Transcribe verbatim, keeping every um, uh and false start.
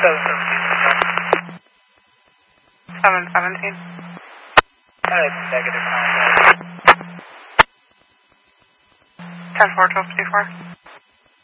seven seventeen. Alright, negative contact. ten four, twelve fifty-four.